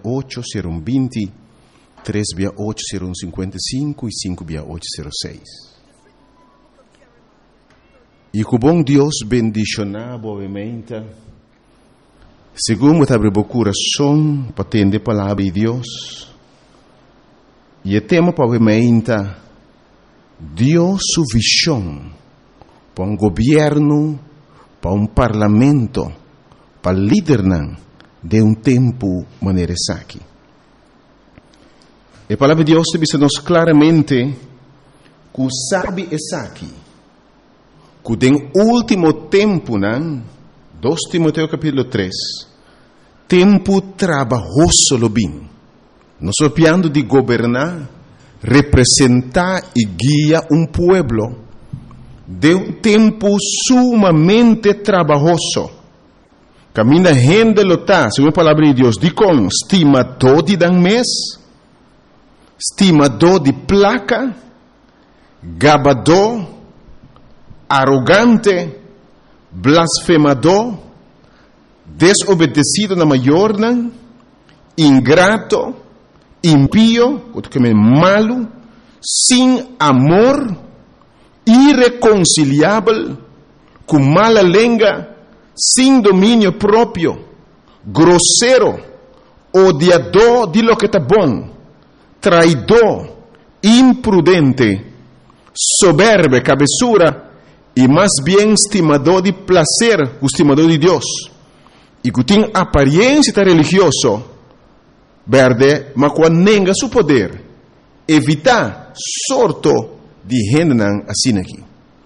368-0120, 368-0155 e 568-06. E que o bom Deus bendicionar boamente, segundo abre o coração para atender a palavra de Deus. E o tema boamente, Deus sua visão para um governo, para um parlamento, para liderar de um tempo maneira aqui. A palavra de Deus diz-nos claramente que sabe essa aqui, que no último tempo, 2 Timoteo capítulo 3, tempo trabalhoso lo bem. Nós estamos de governar, representar e guiar um pueblo de um tempo sumamente trabalhoso. Camina gente lota, segundo a palavra de Deus, de com estimador de dan mês, estimador de placa, gabador, arrogante, blasfemador, desobedecido na maior, ingrato, impío, malo, sem amor, irreconciliável, com mala língua, sem domínio próprio, grosseiro, odiador de lo que está bom, traidor, imprudente, soberbo, cabeçura, e mais bem estimador de prazer, estimador de Deus, e que tem aparência religiosa, verde, mas quando nega seu poder, evitar sorto de gente assim aqui.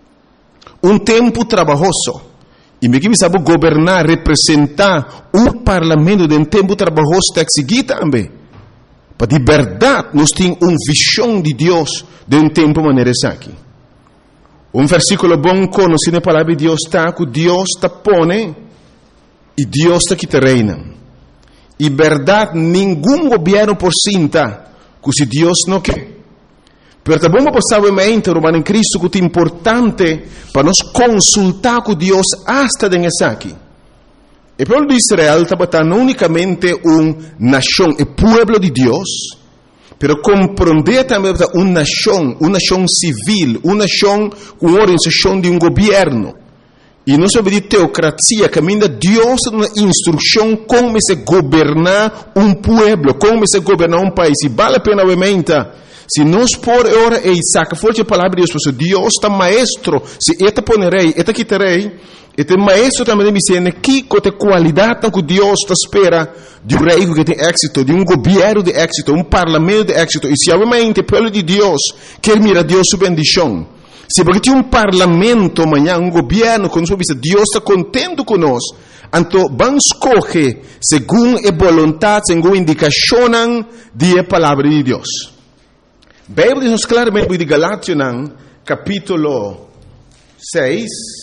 Um tempo trabalhoso. E me que sabe governar, representar um parlamento de um tempo trabalhoso está seguir também. Para de verdade, nós temos uma visão de Deus de um tempo maneira aqui. Um versículo bom conhecido na palavra de Deus está que Deus está pone e Deus está que te reina. E verdade, nenhum governo por cinta que se Deus não quer. Pero também vamos saber Romano em Cristo que é importante para nós consultar com Deus hasta nessa aqui. O povo de Israel estava não unicamente uma nação, o povo de Deus, pero compreender também uma nação civil, uma nação com organização de um governo. E não sobre de teocracia, caminha Deus uma instrução como se governar um povo, como se governar um país. E vale a pena obviamente. Se nós por hora e saca forte a palavra de Deus, Deus está maestro, se eta ponerei, eta quitarei, eta maestro também me ensina que tem qualidade que Deus está espera de um rei que tem êxito, de um governo de êxito, um parlamento de êxito. E se realmente o povo de Deus quer mirar Deus sua bendição, se porque tem um parlamento amanhã, um governo, quando Deus está contente conosco, então vamos escolher segundo a vontade, segundo a indicação da palavra de Deus. A Bíblia diz claramente de Galátias, capítulo 6,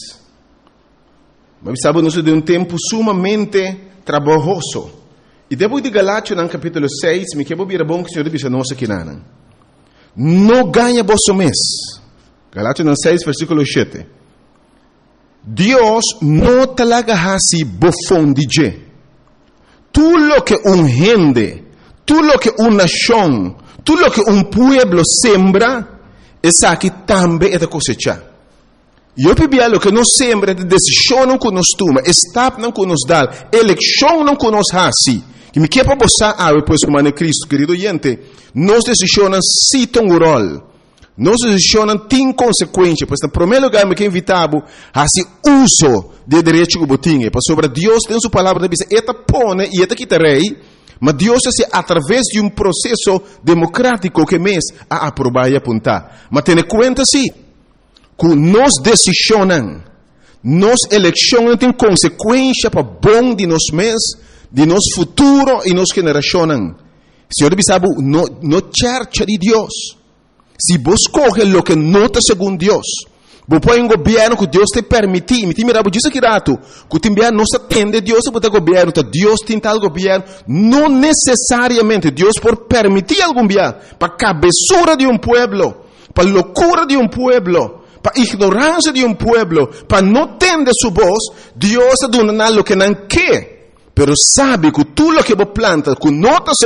mas sabe, nós de um tempo sumamente trabalhoso. E depois de Galátias, capítulo 6, me quero vir a bom que o Senhor diz a nós aqui, não ganha vosso mês. Galátias 6, versículo 7. Deus não talaga hasi bofão de je. Tudo lo que gente, tudo lo que nação, tudo o que pueblo sembra, essa aqui também é da cosecha. E eu pedi o que nós sembra, de decisão não que nos toma, estado não que nos dá, eleição não que nos hace. Que me quer para você, depois como é Cristo, querido gente, nós decisões sim tão rol. Nós decisões têm consequência, pois no primeiro lugar me quer invitar a uso de direito que botinha, para sobre Deus tem sua palavra, diz, eta pone e eta quitarei. Mas Deus é através de um processo democrático que mês a aprovar e apontar. Mas tenha conta sim, que nós decisões, nós eleições têm consequência para bom de nós mês, de nosso futuro e nossa geração. Senhor sabe, no church de Deus. Se você coge o que nota segundo Deus, você põe um governo que Deus te permite. Me mira, diz aqui rato, que também não se atende Deus para o governo, Deus tem tal governo, não necessariamente Deus por permitir algum governo, para a cabeçura de um pueblo, para a loucura de um pueblo, para a ignorância de um pueblo, para não tender sua voz, Deus está dando o que não quer, pero sabe que tudo o que você planta, que nota